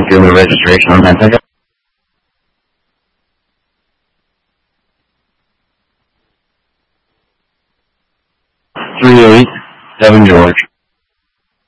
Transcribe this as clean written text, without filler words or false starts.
dealer registration on that ticket? 38 Devin George.